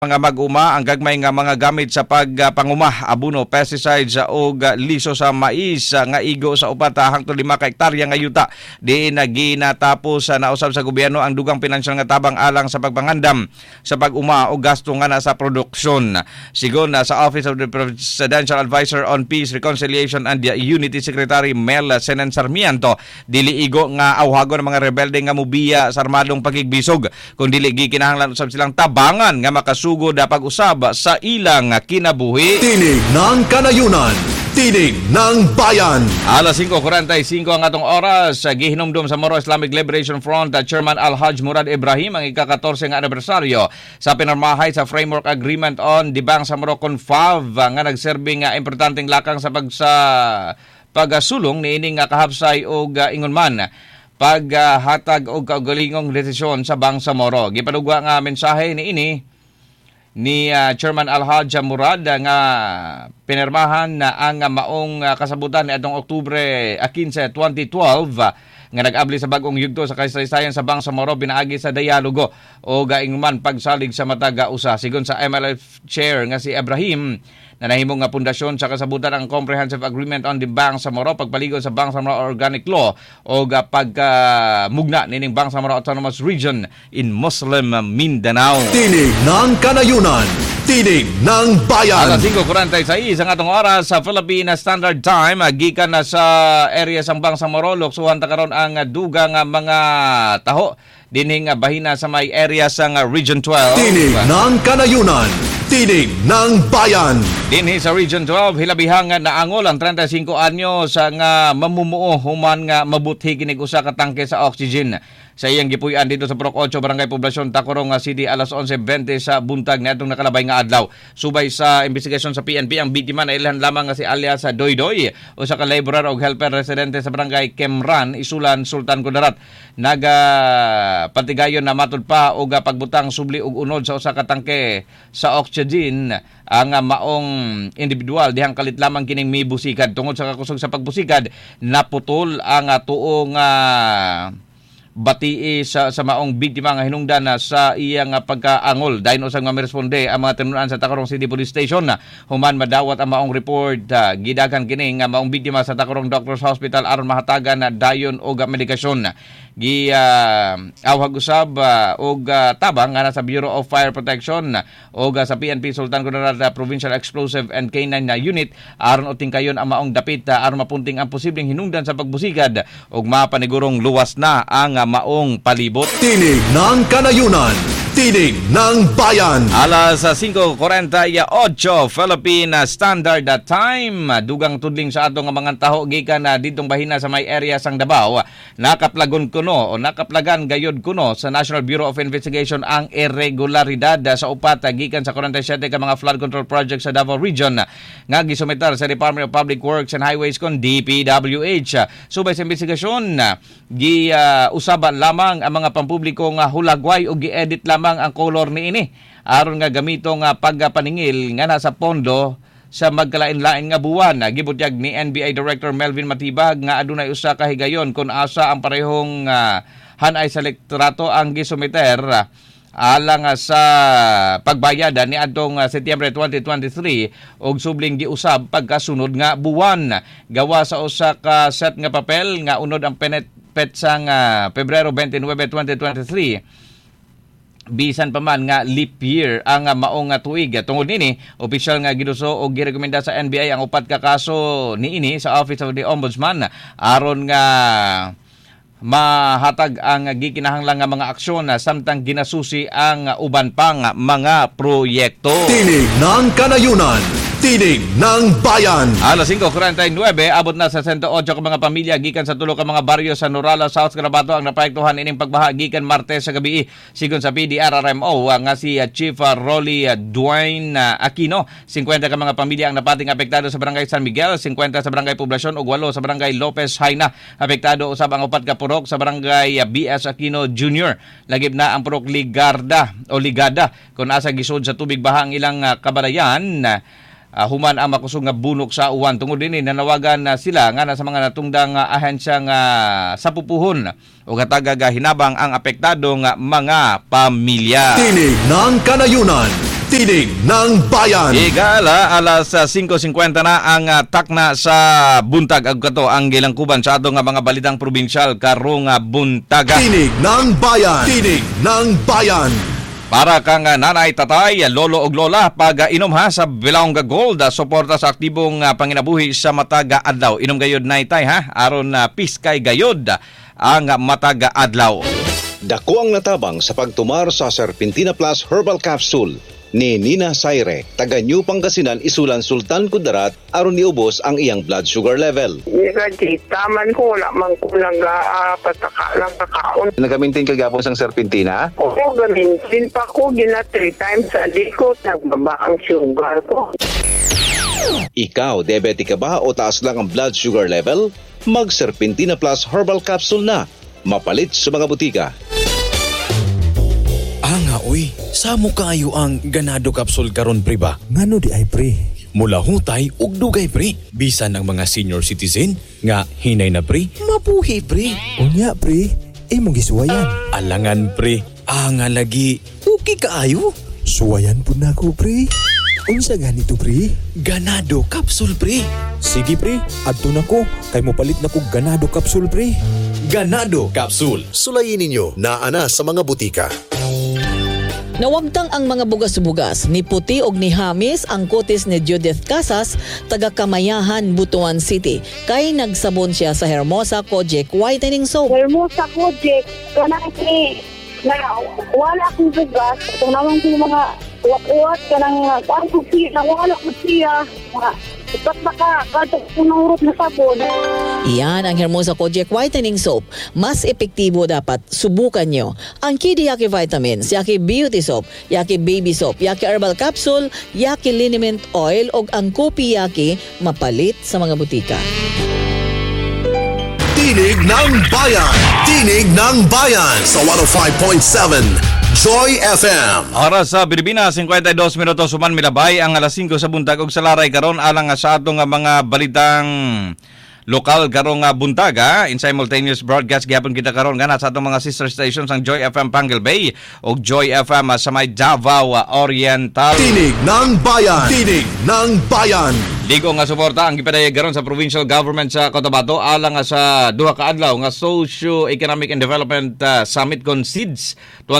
mga mag-uma ang gagmay nga mga gamit sa pagpanguma, abono, pesticides o liso sa mais nga igo sa 4 hangtod 5 ka hektarya nga yuta. Di ginatapos na usab sa gobyerno ang dugang pinansyal nga tabang alang sa pagpangandam sa pag-uma o gasto nga na sa produksyon. Sigon sa Office of the Presidential Advisor on Peace, Reconciliation and Unity Secretary Mel Senen Sarmiento, dili igo nga awhagon ng mga rebelde nga mubiya sa armadong pagigbisog, kung dili gikinahanglan usab silang tabangan nga makasugod pag-usab sa ilang kinabuhi. Tinig ng Kanayunan, Tinig ng Bayan. Alas 5:45 ang atong oras. Gihinumdum sa Moro Islamic Liberation Front Chairman Al-Haj Murad Ibrahim ang ika-14 nga anibersaryo sa pinarmahay sa Framework Agreement on the Bank sa Moro Confab nga nagserbing importanteng lakang sa pagsulong niining nga kahapsay og ingonman paghatag og kaugalingong desisyon sa Bangsa Moro. Gipadugwa nga mensahe ni Chairman Al-Haj Murad nga pinirmahan na ang maong kasabutan ni adtong Oktubre 15, 2012 nga nag-abli sa bagong yugto sa kasaysayan sa Bangsa Moro pinaagi sa dialogo o gaingman pagsalig sa matag usa. Sigon sa MLF Chair nga si Ibrahim, na nahimong nga pundasyon sa kasabutan ang Comprehensive Agreement on the Bangsa Moro, pagpaligon sa Bangsa Moro Organic Law o pagmugna nining Bangsa Moro Autonomous Region in Muslim Mindanao. Tinig ng Kanayunan, Tinig ng Bayan. Alas 5:46 ang atong oras sa Philippine Standard Time. Gikan na sa area sang Bangsa Moro, luksuhan ta karon ang dugang mga taho dinhing bahina sa may area sang Region 12. Tinig ng Kanayunan, Tinig ng Bayan. Dinhi sa Region 12, hilabihang naangol ang 35 anyo sa nga mamumuo human nga mabuthi kinig usa ka tangke sa oxygen. Sa iyang gipuy-an dito sa Purok 8, Barangay Poblasyon, Tacorong City, alas 11:20 sa buntag na itong nakalabay nga adlaw. Subay sa investigasyon sa PNP, ang biktima na ilan lamang nga si alias Doydoy, o sa ka-laborer o helper residente sa Barangay Kemran, Isulan, Sultan Kudarat. Patigayon na matud pa o pagbutang subli og unod sa usa ka tangke sa oxygen ang maong individual dihang kalit lamang kining mibusikad. Tungod sa kakusog sa pagbusikad, naputol ang tuong batii sa maong biktima nga hinungdan sa iyang pagkaangol. Dayon usab nga miresponde ang mga tinunan sa Tacorong City Police Station human madawat ang maong report. Gidagan kini nga maong biktima sa Tacorong Doctors Hospital aron mahatagan na dayon og medikasyon. Awhag usab og tabang nga sa Bureau of Fire Protection og sa PNP Sultan Kudarat Provincial Explosive and K9 Unit aron uting kayon ang maong dapit aron mapunting ang posibleng hinungdan sa pagbusigad ug mapanigurong luwas na ang maong palibot. Tinig ng Kanayunan, Tinig ng Bayan. Alas 5:48 Philippine Standard Time. Dugang tudling sa ato nga mga taho gikan ditong bahina sa may area sang Davao. Nakaplagan gayod kuno sa National Bureau of Investigation ang irregularidad sa upat gikan sa 47 ka mga flood control projects sa Davao Region nga gisumitar sa Department of Public Works and Highways kon DPWH. Subay sa investigasyon, usaban lamang ang mga pampubliko nga hulagway o gi-edit lamang ang color niini aron nga gamito nga pagpaningil nga nasa pondo sa magkalain-lain nga buwan. Gibutyag ni NBI Director Melvin Matibag nga adunay usa ka higayon kung asa ang parehong hanay sa elektorato ang gisumiter alang sa pagbayad ni adtong Setyembre 2023 og subling giusab pagkasunod nga buwan. Gawa sa usa ka set nga papel nga unod ang petsang Pebrero 29, 2023. Bisan pa man nga leap year ang maong tuig. Tungod nini, opisyal nga giduso o girekomenda sa NBI ang upat ka kaso niini sa Office of the Ombudsman aron nga mahatag ang gikinahanglang nga mga aksyon samtang ginasusi ang uban pang mga proyekto. Tinig ng Kanayunan, Tinig ng Bayan. Alas 5:49, abot na sa 108 ka mga pamilya gikan sa tulo ka mga baryo sa Norala, South Cotabato ang napaektuhan ining pagbaha gikan Martes sa gabi. Sigon sa PDRRMO nga si Chief Rolly Dwayne Aquino, 50 ka mga pamilya ang napating apektado sa Barangay San Miguel, 50 sa Barangay Poblasyon ug 8 sa Barangay Lopez Haina. Apektado usab ang upat ka purok sa Barangay BS Aquino Jr. Lagip na ang purok Ligada kung asa gisod sa tubig baha ang ilang kabalayan. human ang makusog nga bunok sa uwan. Tungod din nanawagan sila nga sa mga natungdang ahensya nga sa pupuhon o katagaga hinabang ang apektado nga mga pamilya. Tinig ng Kanayunan, Tinig ng Bayan. Igala, alas 5:50 na ang takna sa buntag. Agkato ang gilangkuban sa ato nga mga balitang probinsyal karong buntaga. Tinig ng Bayan. Tinig ng Bayan. Para kang nanay, tatay, lolo ug lola, pag inom ha sa Bilaong Gold, suporta sa aktibong panginabuhi sa mataga adlaw. Inom gayod nay tay ha, aron piskay gayod ang mataga adlaw. Dako ang natabang sa pagtumar sa Serpentina Plus Herbal Capsule ni Nina Saire, taga New Pangasinan, Isulan, Sultan Kudarat, aron niubos ang iyang blood sugar level. Taman ko, wala man ko pataka lang kakaon. Nagamintin ka gapon sang Serpentina? Oo, gamintin pa ko, 3 times a day ko, nagbaba ang sugar ko. Ikaw, diabetic ka ba o taas lang ang blood sugar level? Mag Serpentina Plus Herbal Capsule na. Mapalit sa mga butika. Nga uy, samo kaayo ang ganado kapsul karon pre ba? Ngano di ay pre? Mula hutay ug dugay pre. Bisan ang mga senior citizen nga hinay na pre, mabuhi pre. Unya pre, imong gisuwayan. Alangan pre, nga lagi okay kaayo. Suwayan pud nako pre. Unsa ganito pre? Ganado kapsul pre. Sige pre, adto nako kay mo palit nako ganado kapsul pre. Ganado kapsul. Sulayin ninyo na ana sa mga butika. Nawagtang ang mga bugas-bugas ni Puti og ni Hamis ang kutis ni Judith Casas, taga Kamayahan, Butuan City. Kay nagsabon siya sa Hermosa Kojic Whitening Soap. Hermosa Kojic, kanang na wala akong bugas. Ito naman yung mga uwat-uwat, kanang wala ko siya. Ipat baka, kadang punurot na sabon. Iyan ang Hermosa Kojic Whitening Soap. Mas epektibo dapat subukan nyo. Ang Kidi Yaki Vitamins, Yaki Beauty Soap, Yaki Baby Soap, Yaki Herbal Capsule, Yaki Liniment Oil, o ang Kopi Yaki mapalit sa mga butika. Tinig ng Bayan. Tinig ng Bayan sa 105.7 Joy FM. Oras sa Pilipinas, 52 minutos suman milabay ang alas 5 sa buntag ug sa laray karon alang sa ato nga mga balitang lokal karong buntaga. In simultaneous broadcast gyapon kita karon nga sa atong mga sister stations ang Joy FM Pangal Bay ug Joy FM sa may Davao Oriental. Tinig ng Bayan. Tinig ng Bayan. Ligo nga suporta ang gipadayag karon sa provincial government sa Cotabato alang sa duha ka adlaw nga Socio-Economic and Development Summit con SEEDS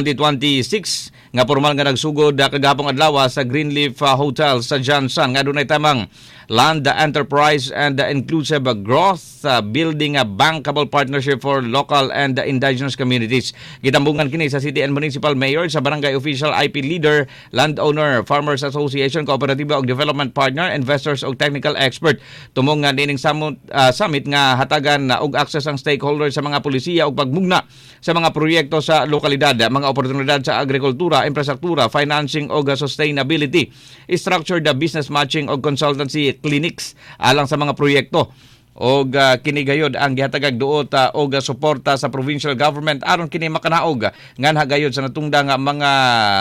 2026 nga formal nga nagsugod kagapong adlaw sa Greenleaf Hotel sa Jansan nga dunay tamang Land Enterprise and Inclusive Growth, building a bankable partnership for local and indigenous communities. Gitambungan kini sa City and Municipal Mayor, sa Barangay Official, IP Leader, Landowner, Farmers Association, Kooperatiba og Development Partner, Investors og Technical Expert. Tumong nga dining summit nga hatagan og access ang stakeholders sa mga pulisiya og pagmugna sa mga proyekto sa lokalidad, mga oportunidad sa agrikultura, infrastruktura, financing og sustainability, structured business matching og consultancy clinics alang sa mga proyekto. Og kini gayod ang gihatagag duot og suporta sa provincial government aron kini makanaog nganha gayod sa natungda nga mga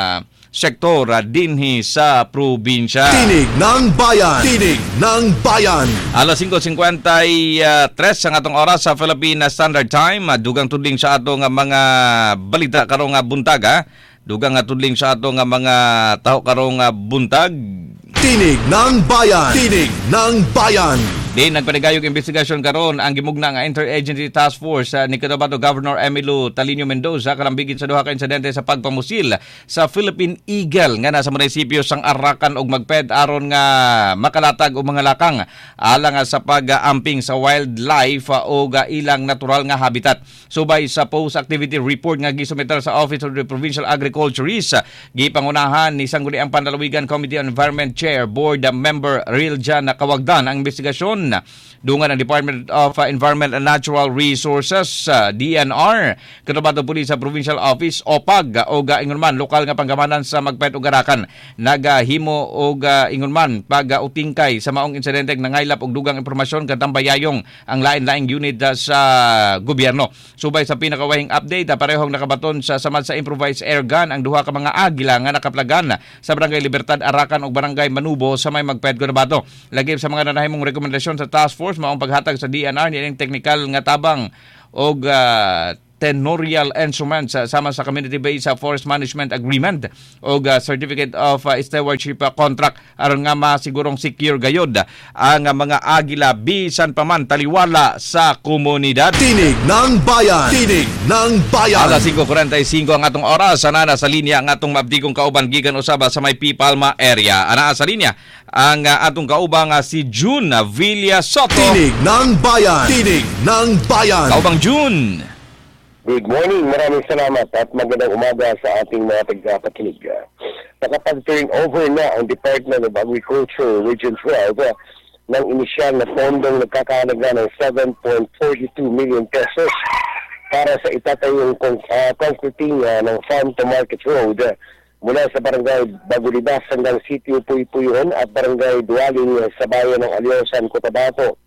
sektor dinhi sa probinsya. Tinig ng Bayan. Tinig ng Bayan. Alas 5:53 ang atong oras sa Philippine Standard Time. Dugang tudling sa ato nga mga balita karong buntaga. Dugang tudling sa ato nga mga taho karong buntag. Tinig ng Bayan. Tinig ng Bayan. Din nagpanigayog investigasyon karon ang gimugna nga Interagency Task Force ni Cotabato Governor Emilio Talino Mendoza kalambigit sa duha ka insidente sa pagpamusil sa Philippine Eagle nga nasa munisipyo sang Arakan ug Magped aron nga makalatag og mga lakang alang sa pag-amping sa wildlife o ilang natural nga habitat. Subay sa post-activity report nga gisumitar sa Office of the Provincial Agriculturist, gipangunahan ni Sangguniang Panlalawigan Committee on Environment Chair Board Member Riljan Kawagdan ang investigasyon dungan ang Department of Environment and Natural Resources DNR, Cotabato Police sa Provincial Office OPAG o ingon man lokal nga panggamanan sa Magpet ug Arakan nagahimo og ingon man pag-utingkay sa maong insidente nangaylap og dugang impormasyon katambayayong ang lain-laing unit sa gobyerno. Subay sa pinakawahing update parehong nakabaton sa samad sa improvised air gun ang duha ka mga agila nga nakaplagan sa Barangay Libertad Arakan ug Barangay Manubo sa may Magpet Cotabato. Lagi sa mga nanahimong rekomendasyon sa task force maong paghatag sa DNR nining technical nga tabang og tenorial instruments sama sa community-based forest management agreement o certificate of stewardship contract aron nga masigurong secure gayod ang mga agila bisan pa man taliwala sa komunidad. Tinig ng Bayan. Tinig ng Bayan. Alas 5:45 ang atong oras. Ana sa linya ang atong mabdigong kauban gikan usaba sa may Pipalma area. Ana sa linya ang atong kaubang si June Villa Soto. Tinig ng Bayan. Tinig ng Bayan. Kaubang June. Good morning. Maraming salamat at magandang umaga sa ating mga tagapakinig. Nakapag-turn over na ang Department of Agriculture Region 12 ng inisyal na fondong nagkakahalaga ng 7.42 million pesos para sa itatayong concreting ng Farm to Market Road mula sa Barangay Bagulibas hanggang Sitio Puypuyon at Barangay Dualing sa bayan ng Alyosan, Cotabato.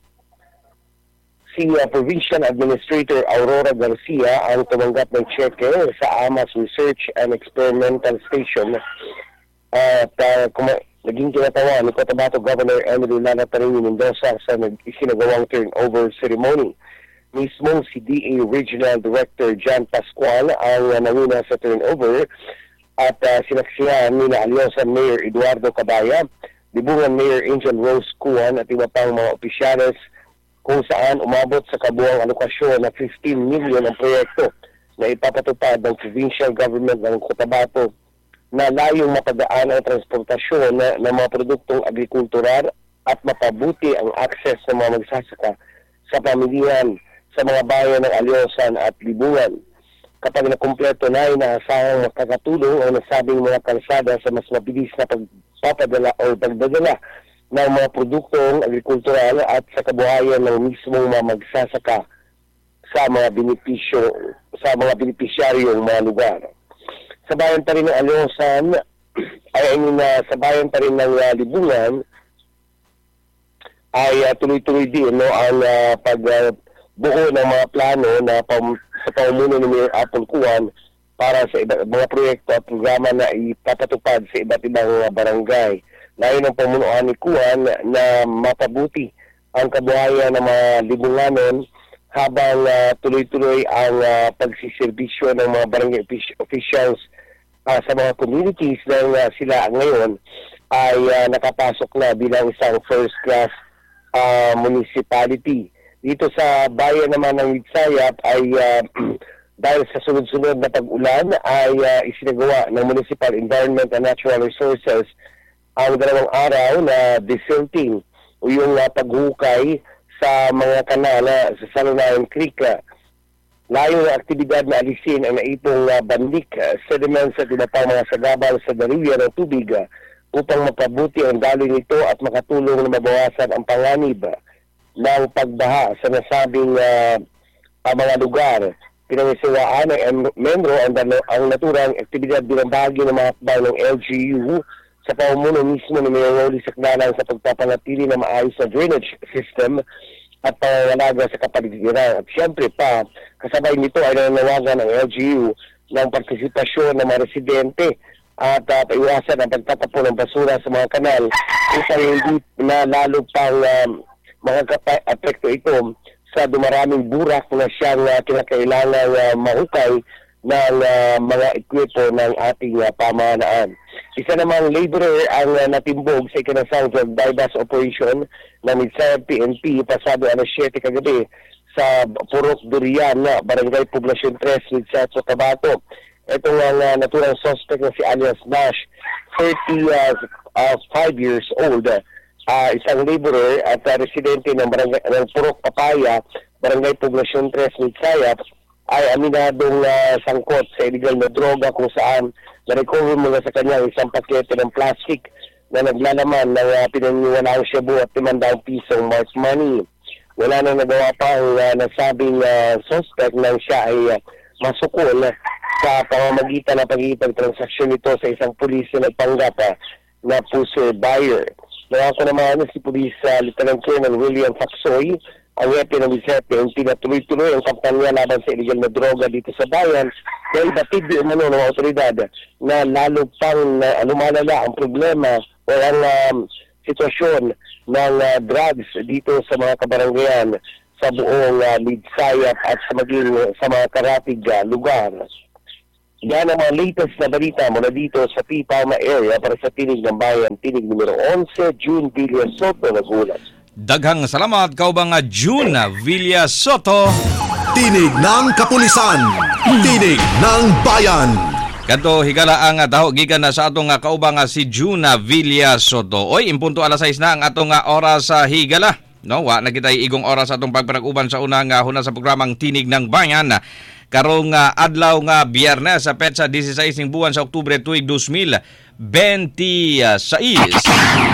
Si Provincial Administrator Aurora Garcia ang tumanggap ng cheque sa Amas Research and Experimental Station at naging kinatawa ni Cotabato Governor Emily Lana Tarini Mendoza sa isinagawang turnover ceremony. Mismong si DA Regional Director John Pascual ang nanguna sa turnover at sinaksihan ni Alyosan Mayor Eduardo Cabaya, Libungan Mayor Angel Rose Cuan at iba pang mga opisyales kung saan umabot sa kabuang alokasyon na 15 million ang proyekto na ipapatupad ng provincial government ng Cotabato na layong mapadaan ang transportasyon ng mga produktong agrikultural at mapabuti ang access ng mga magsasaka sa pamilyan sa mga bayan ng Alyosan at Libungan. Kapag nakumpleto na, inaasahang makakatulong ang nasabing mga kalsada sa mas mabilis na pagpapadala o pagdadala ng mga produktong agrikultural at sa kabuhayan ng mismong mga magsasaka sa mga benepisyaryong mga lugar. Sa bayan pa rin ng Alyosan, sa bayan pa rin ng Libungan, ay tuloy-tuloy din ang pagbuo ng mga plano na sa pamumuno ni Mayor Apple Cuan para sa mga proyekto at programa na ipapatupad sa iba't ibang barangay. Layo ng pamunuan ni Cuan na mapabuti ang kabuhayan ng mga Libunganon habang tuloy-tuloy ang pagsiservisyo ng mga barangay officials sa mga communities na sila ngayon ay nakapasok na bilang isang first-class municipality. Dito sa bayan naman ng Midsayap ay dahil sa sunod-sunod na pag-ulan ay isinagawa ng Municipal Environment and Natural Resources ang 2 araw na desilting o yung paghukay sa mga kanal sa Salunayan Creek. Layo ng aktibidad na alisin ang naipong bandik, sediments at iba pang mga sagabal sa dariya ng tubig upang mapabuti ang daloy nito at makatulong na mabawasan ang panganib ng pagbaha sa nasabing mga lugar. Pinangisawaan ng membro ang naturang aktibidad bilang bahagi ng mga hakbang ng LGU sa pamumuno mismo ni Mayor Rolly Sacdalang sa pagpapanatili na maayos na drainage system at pangangalaga sa kapaligiran. At siyempre pa, kasabay nito ay nananawagan ng LGU ng partisipasyon ng mga residente at paiwasan ang pagtatapon ng basura sa mga kanal upang hindi na lalo pang makaka-apekto ito sa dumaraming burak na siyang kinakailangang mahukay ng mga ekwipo ng ating pamahalaan. Isa namang laborer ang natimbog sa ikinasang drug bypass operation ng Midsayap PNP pasado alas 7 kagabi sa Purok Durian, Barangay Poblacion 3, Midsayap, Cotabato. Ito ang naturang suspect na si alias Nash, 35 years old, isang laborer at residente ng Purok Papaya, Barangay Poblacion 3, Midsayap, ay aminadong sangkot sa illegal na droga kung saan na-recover mula sa kanya isang pakete ng plastic na naglalaman ng pinaniniwalaang shabu at 500 pisong marked money. Wala nang nagawa pa ang nasabing suspect nang siya ay masukol sa pamamagitan ng pagkikipagtransaksyon nito sa isang pulis na nagpanggap na pusher buyer. Nangako naman si Police Lieutenant Colonel William Facsoy ang hepe ng Midsayap PNP na tuloy-tuloy ang kampanya laban sa illegal na droga dito sa bayan dahil batid din ng mga otoridad na lalo pang lumalala ang problema o ang sitwasyon ng drugs dito sa mga kabaranggayan sa buong Midsayap at sa mga karatig lugar. Yan ang mga latest na balita mula dito sa P. Palma area para sa Tinig ng Bayan, Tinig numero 11, June Villa Soto, nagulat. Daghang salamat kaubang June Villa Soto. Tinig ng Kapulisan. Tinig ng Bayan. Kadto higala ang taho gikan na sa atong kaubang si June Villa Soto. Oy, impunto alas 6 na ang atong oras sa higala. No, wa na kitay igong oras atong pagpanag-uban sa unang huna sa programang Tinig ng Bayan. Karong adlaw nga Biyernes sa petsa 16 ning buwan sa Oktubre tuig 2026.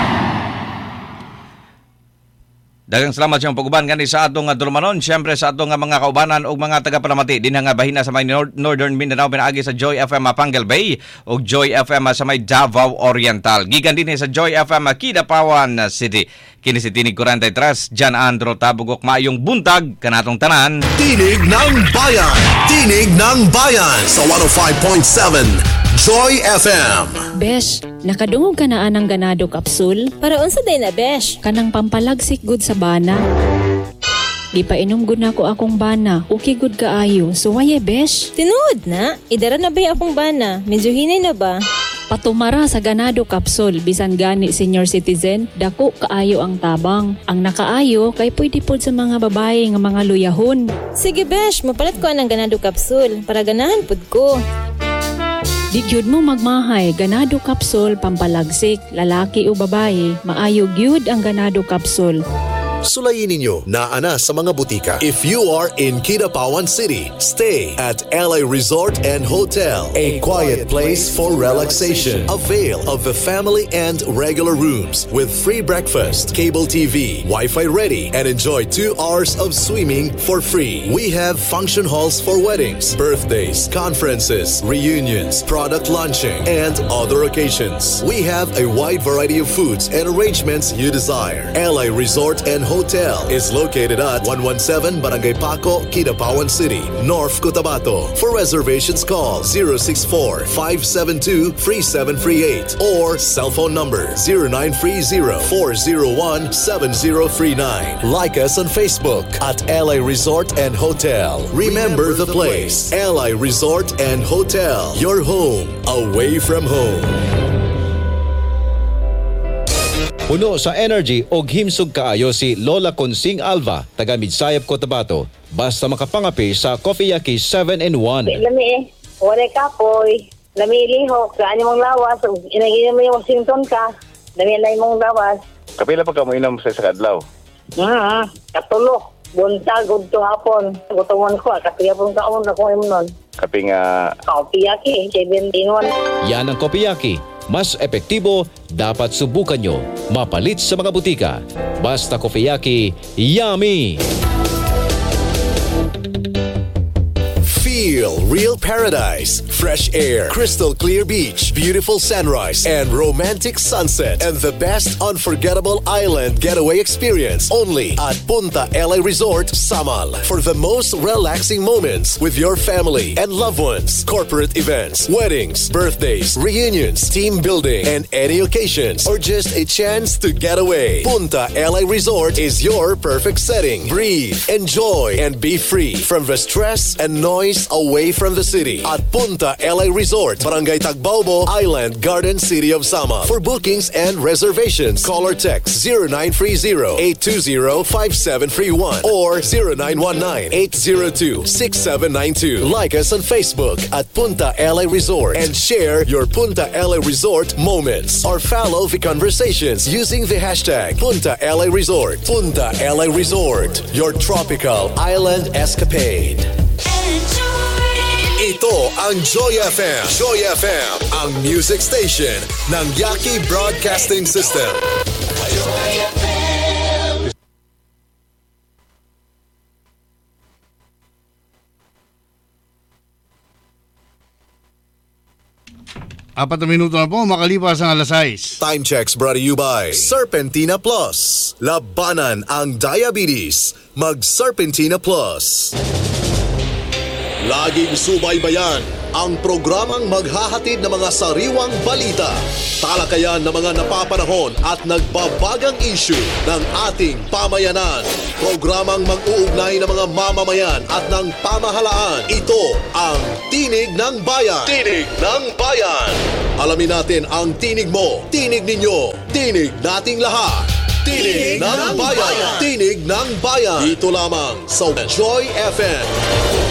Daghang salamat sa pag-uban gani sa atong dulumanon, syempre sa atong mga kaubanan o mga taga-Palamati din nga bahina sa may Northern Mindanao pinaagi sa Joy FM Pangal Bay o Joy FM sa may Davao Oriental. Gikan din sa Joy FM Kidapawan City. Kini si Tinig 43, Jan Andro Tabugok, maayong buntag kanatong tanan. Tinig ng Bayan. Tinig ng Bayan sa 105.7 Joy FM. Besh, nakadungog ka na anang ganado kapsul? Para unsa day na, Besh? Kanang pampalagsik gud sa bana. Di pa inom gud na ko akong bana. Okay gud kaayo. So waye, Besh? Tinuod na? Idara na ba yung akong bana? Medyo hinay na ba? Patumara sa ganado kapsul, bisan gani senior citizen, dako kaayo ang tabang. Ang nakaayo kay pwede pod sa mga babae nga mga luyahon. Sige, Besh, mapalit ko anang ganado kapsul para ganahan pod ko. Di gyud mo magmahay, ganado kapsul pampalagsik, lalaki o babae, maayo gyud ang ganado kapsul. Sulayin ninyo na ana sa mga butika. If you are in Kidapawan City, stay at LA Resort and Hotel, a quiet place for relaxation. Avail of the family and regular rooms with free breakfast, cable TV, Wi-Fi ready, and enjoy 2 hours of swimming for free. We have function halls for weddings, birthdays, conferences, reunions, product launching, and other occasions. We have a wide variety of foods and arrangements you desire. LA Resort and Hotel is located at 117 Barangay Paco, Kidapawan City, North Cotabato. For reservations, call 064-572-3738 or cell phone number 0930-401-7039. Like us on Facebook at LA Resort and Hotel. Remember the place, LA Resort and Hotel. Your home, away from home. Puno sa energy o himsog kaayo si Lola Consing Alva, taga Midsayap, Cotabato. Basta makapangapi sa Coffee Yaki 7-in-1. Lami wala kapoy. Lami lihok, saan mong lawas. Inaginan mo yung Washington ka. Lami mong lawas. Kapila pa ka mo inom sa kadlaw? Katulo. Buntag, gudto hapon. Gutawan ko, kapila pong kaon na kung nun. Kapi nga... Coffee Yaki, 7-in-1. Yan ang Coffee Yaki. Mas epektibo, dapat subukan nyo. Mapalit sa mga butika. Basta Coffee Yaki, yummy! Feel real paradise, fresh air, crystal clear beach, beautiful sunrise, and romantic sunset, and the best unforgettable island getaway experience only at Punta LA Resort, Samal. For the most relaxing moments with your family and loved ones, corporate events, weddings, birthdays, reunions, team building, and any occasions, or just a chance to get away. Punta LA Resort is your perfect setting. Breathe, enjoy, and be free from the stress and noise away from the city at Punta LA Resort, Barangay Tagbaobo, Island Garden City of Samal. For bookings and reservations, call or text 0930-820-5731 or 0919-802-6792. Like us on Facebook at Punta LA Resort and share your Punta LA Resort moments or follow the conversations using the hashtag Punta LA Resort. Punta LA Resort, your tropical island escapade. Ito ang Joy FM. Joy FM, ang music station ng Yaki Broadcasting System. Joy FM. 4 minuto na po makalipas ang alas 6. Time checks brought to you by Serpentina Plus. Labanan ang diabetes. Mag Serpentina Plus. Laging subaybayan ang programang maghahatid ng mga sariwang balita, talakayan ng mga napapanahon at nagbabagang issue ng ating pamayanan. Programang mag-uugnay ng mga mamamayan at ng pamahalaan. Ito ang Tinig ng Bayan. Tinig ng Bayan. Alamin natin ang tinig mo, tinig ninyo, tinig nating lahat. Tinig ng Bayan. Tinig ng Bayan. Dito lamang sa Joy FM.